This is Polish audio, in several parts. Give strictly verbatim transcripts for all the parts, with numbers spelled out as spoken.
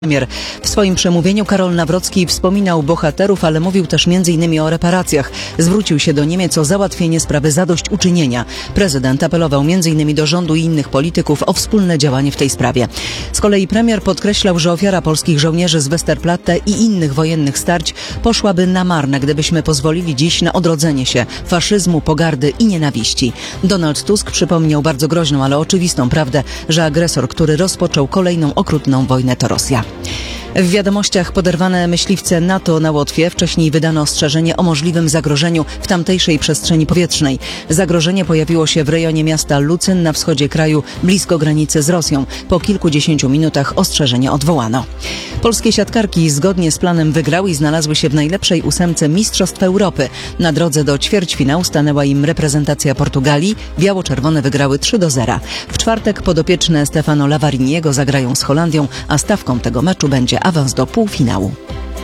Premier. W swoim przemówieniu Karol Nawrocki wspominał bohaterów, ale mówił też między innymi o reparacjach. Zwrócił się do Niemiec o załatwienie sprawy zadośćuczynienia. Prezydent apelował między innymi do rządu i innych polityków o wspólne działanie w tej sprawie. Z kolei premier podkreślał, że ofiara polskich żołnierzy z Westerplatte i innych wojennych starć poszłaby na marne, gdybyśmy pozwolili dziś na odrodzenie się faszyzmu, pogardy i nienawiści. Donald Tusk przypomniał bardzo groźną, ale oczywistą prawdę, że agresor, który rozpoczął kolejną okrutną wojnę, to Rosja. W wiadomościach poderwane myśliwce NATO na Łotwie. Wcześniej wydano ostrzeżenie o możliwym zagrożeniu w tamtejszej przestrzeni powietrznej. Zagrożenie pojawiło się w rejonie miasta Lucyn na wschodzie kraju, blisko granicy z Rosją. Po kilkudziesięciu minutach ostrzeżenie odwołano. Polskie siatkarki zgodnie z planem wygrały i znalazły się w najlepszej ósemce Mistrzostw Europy. Na drodze do ćwierćfinału stanęła im reprezentacja Portugalii. Biało-czerwone wygrały trzy do zera. W czwartek podopieczne Stefano Lavariniego zagrają z Holandią, a stawką tego meczu będzie awans do półfinału.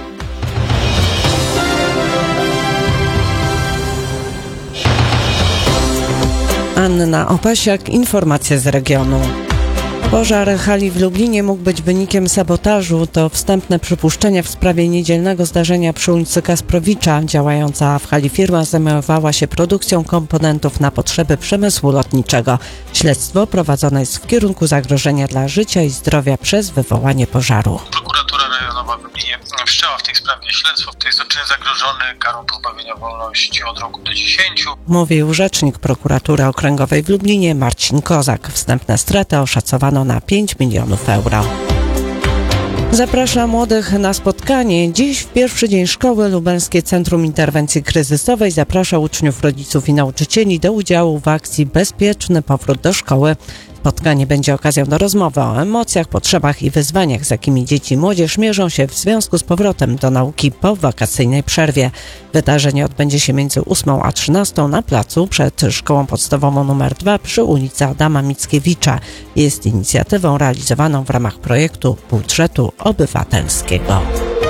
Anna Opasiak, informacje z regionu. Pożar hali w Lublinie mógł być wynikiem sabotażu. To wstępne przypuszczenia w sprawie niedzielnego zdarzenia przy ulicy Kasprowicza. Działająca w hali firma zajmowała się produkcją komponentów na potrzeby przemysłu lotniczego. Śledztwo prowadzone jest w kierunku zagrożenia dla życia i zdrowia przez wywołanie pożaru. Prokuratura rejonowa w Lublinie wszczęła w tej sprawie śledztwo. To jest czyn zagrożony karą pozbawienia wolności od roku do dziesięciu. Mówił rzecznik prokuratury okręgowej w Lublinie Marcin Kozak. Wstępne straty oszacowano na pięć milionów euro. Zaprasza młodych na spotkanie. Dziś w pierwszy dzień szkoły Lubelskie Centrum Interwencji Kryzysowej zaprasza uczniów, rodziców i nauczycieli do udziału w akcji Bezpieczny Powrót do Szkoły. Spotkanie będzie okazją do rozmowy o emocjach, potrzebach i wyzwaniach, z jakimi dzieci i młodzież mierzą się w związku z powrotem do nauki po wakacyjnej przerwie. Wydarzenie odbędzie się między ósmą a trzynastą na placu przed Szkołą Podstawową numer dwa przy ulicy Adama Mickiewicza. Jest inicjatywą realizowaną w ramach projektu Budżetu Obywatelskiego.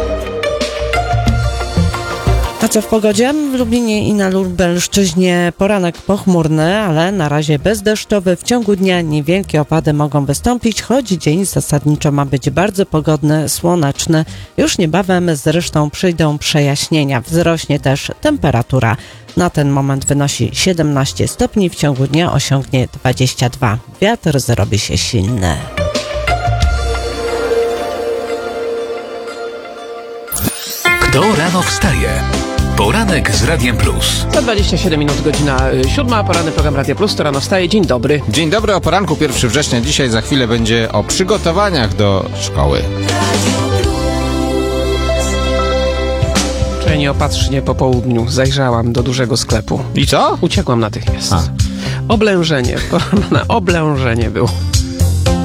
A co w pogodzie? W Lublinie i na Lubelszczyźnie poranek pochmurny, ale na razie bezdeszczowy. W ciągu dnia niewielkie opady mogą wystąpić, choć dzień zasadniczo ma być bardzo pogodny, słoneczny. Już niebawem zresztą przyjdą przejaśnienia. Wzrośnie też temperatura. Na ten moment wynosi siedemnaście stopni, w ciągu dnia osiągnie dwadzieścia dwa. Wiatr zrobi się silny. Kto rano wstaje? Poranek z Radiem Plus. Za dwadzieścia siedem minut, godzina siódma, poranny program Radia Plus, to rano wstaje. Dzień dobry. Dzień dobry, o poranku pierwszego września. Dzisiaj za chwilę będzie o przygotowaniach do szkoły. Wczoraj nieopatrznie po południu zajrzałam do dużego sklepu. I co? Uciekłam natychmiast. A. Oblężenie, oblężenie było.